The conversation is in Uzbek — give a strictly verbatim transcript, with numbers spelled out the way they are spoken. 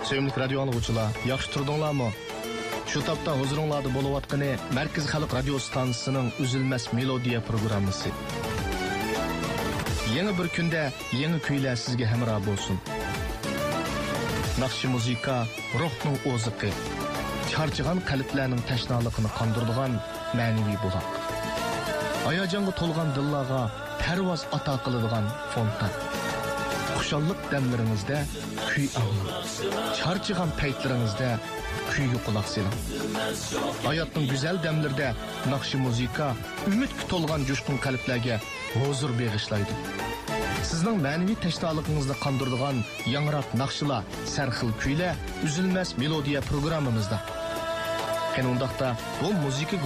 Sevimli radio anlıqçılar, yaxşı turdunlarmı? Şu tapda huzuringlarda bo'layotgani Markaz Xalq radio stansiyasining Üzülmez Melodiya programmasi. Yeni bir kunda yeni kuylar sizga hamroh bo'lsin. Naqshi muzika ruhning o'ziqi, charchagan qalblarning tashnaligini qondiradigan ma'naviy buloq. Hayajonga to'lgan dillarga parvoz ato qiladigan fontan. Xushallik damlaringizda kuy anglang. Charchagan paytlaringizda kuyga quloq soling. Hayotning go'zal damlarida naqshi muzika umidga to'lgan jo'shqin qalblarga huzur bag'ishlaydi. Sizning ma'naviy tashnoligingizni qondiradigan yangroq naqshlar, sarxil kuylar Üzülmez Melodiya programmamizda. Qanundaqda bu muzika